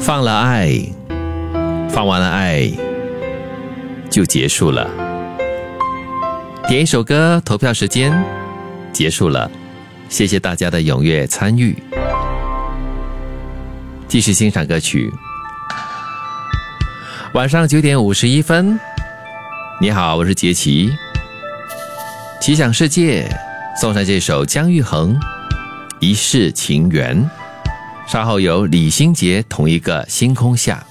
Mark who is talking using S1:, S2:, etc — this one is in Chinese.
S1: 放了爱，放完了爱就结束了。点一首歌，投票时间结束了，谢谢大家的踊跃参与。继续欣赏歌曲。晚上9点51分，你好，我是杰奇。奇想世界送上这首姜育恒《一世情缘》，稍后由李心洁同一个星空下。